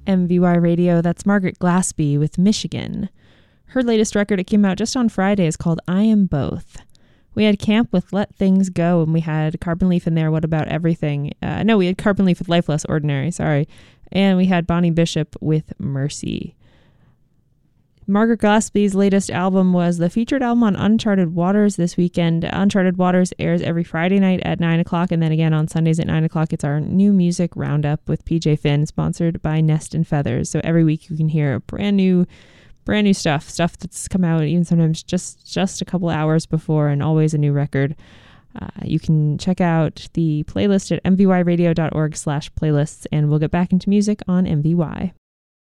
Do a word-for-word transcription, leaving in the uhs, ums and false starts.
M V Y Radio, that's Margaret Glaspie with Michigan. Her latest record, it came out just on Friday, is called I Am Both. We had Camp with Let Things Go, and we had Carbon Leaf in there, What About Everything? Uh, no, we had Carbon Leaf with Life Less Ordinary, sorry. And we had Bonnie Bishop with Mercy. Margaret Glaspie's latest album was the featured album on Uncharted Waters this weekend. Uncharted Waters airs every Friday night at nine o'clock, and then again on Sundays at nine o'clock. It's our new music roundup with P J Finn, sponsored by Nest and Feathers. So every week you can hear brand new, brand new stuff, stuff that's come out even sometimes just, just a couple hours before, and always a new record. Uh, you can check out the playlist at m v y radio dot org slash playlists, and we'll get back into music on M V Y.